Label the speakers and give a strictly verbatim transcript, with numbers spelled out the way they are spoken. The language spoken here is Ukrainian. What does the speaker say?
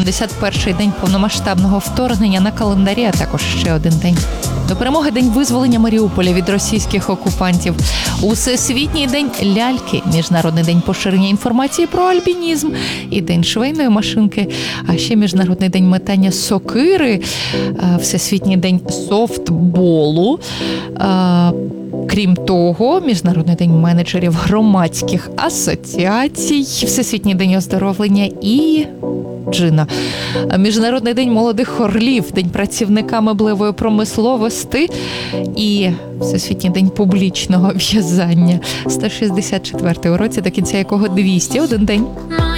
Speaker 1: сімдесят перший день повномасштабного вторгнення на календарі, а також ще один день до перемоги, день визволення Маріуполя від російських окупантів, Усесвітній день ляльки, Міжнародний день поширення інформації про альпінізм і день швейної машинки, а ще Міжнародний день метання сокири, Всесвітній день софтболу. Крім того, Міжнародний день менеджерів громадських асоціацій, Всесвітній день оздоровлення і джина, Міжнародний день молодих орлів, День працівника меблевої промисловості і Всесвітній день публічного в'язання. сто шістдесят четвертий у році, до кінця якого двісті один день.